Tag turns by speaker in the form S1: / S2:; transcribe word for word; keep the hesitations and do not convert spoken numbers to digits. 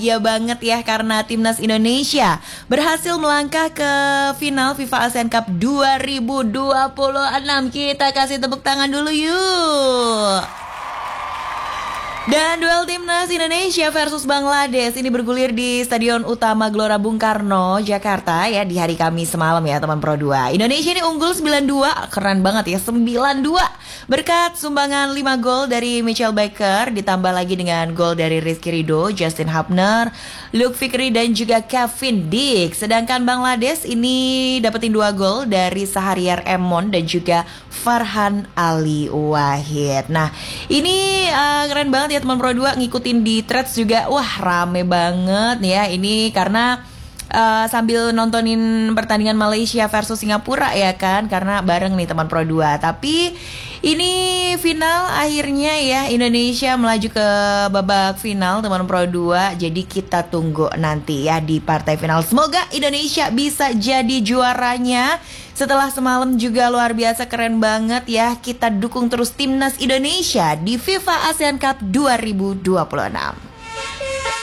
S1: bahagia banget ya karena timnas Indonesia berhasil melangkah ke final FIFA Asian Cup dua ribu dua puluh enam. Kita kasih tepuk tangan dulu yuk. Dan duel timnas Indonesia versus Bangladesh ini bergulir di Stadion Utama Gelora Bung Karno, Jakarta ya di hari Kamis semalam ya teman Pro dua. Indonesia ini unggul sembilan dua, keren banget ya, sembilan dua. Berkat sumbangan lima gol dari Michael Baker, ditambah lagi dengan gol dari Rizky Ridho, Justin Hubner, Luke Fikri dan juga Kevin Dix. Sedangkan Bangladesh ini dapetin dua gol dari Sahariar Emon dan juga Farhan Ali Wahid. Nah ini uh, keren banget ya teman Pro dua, ngikutin di threads juga. Wah rame banget ya ini karena uh, sambil nontonin pertandingan Malaysia versus Singapura ya kan, karena bareng nih teman Pro dua. Tapi ini final akhirnya ya Indonesia melaju ke babak final teman Pro dua. Jadi kita tunggu nanti ya di partai final. Semoga Indonesia bisa jadi juaranya. Setelah semalam juga luar biasa keren banget ya. Kita dukung terus timnas Indonesia di FIFA Asian Cup dua ribu dua puluh enam.